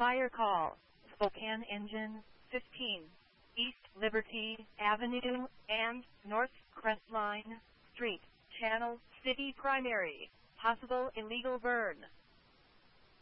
Fire call. Spokane Engine 15. East Liberty Avenue and North Crestline Street. Channel City Primary. Possible illegal burn.